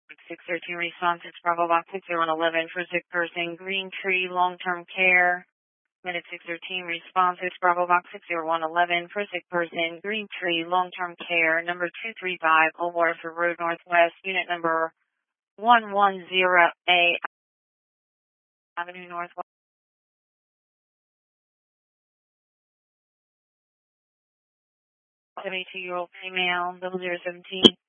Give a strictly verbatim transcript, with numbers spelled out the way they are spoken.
six thirteen response, it's Bravo Box six zero one one for sick person, Green Tree Long-Term Care. Minute six thirteen response, it's Bravo Box six zero one one for sick person, Green Tree Long-Term Care, number two three five, Old Waterford Road Northwest, unit number one one zero A, Avenue Northwest. seventy-two-year-old female, double zero seventeen.